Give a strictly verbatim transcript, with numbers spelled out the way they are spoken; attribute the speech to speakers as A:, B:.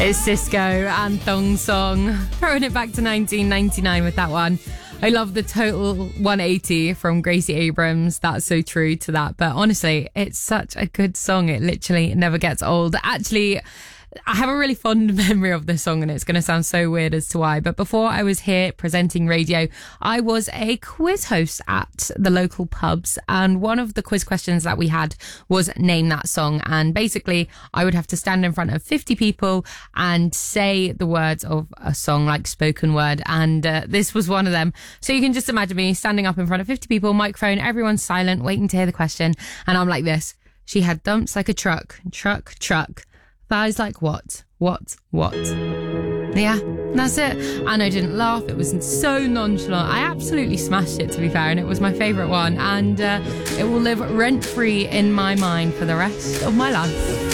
A: It's Cisco and Thong Song. Throwing it back to nineteen ninety-nine with that one. I love the total one eighty from Gracie Abrams. That's so true to that. But honestly, it's such a good song. It literally never gets old. Actually, I have a really fond memory of this song, and it's going to sound so weird as to why. But before I was here presenting radio, I was a quiz host at the local pubs. And one of the quiz questions that we had was name that song. And basically, I would have to stand in front of fifty people and say the words of a song, like spoken word. And uh, this was one of them. So you can just imagine me standing up in front of fifty people, microphone, everyone's silent, waiting to hear the question. And I'm like this. She had dumps like a truck, truck, truck. Thighs like what? What? What? Yeah, that's it. And I didn't laugh. It was so nonchalant. I absolutely smashed it, to be fair, and it was my favourite one. And uh, it will live rent-free in my mind for the rest of my life.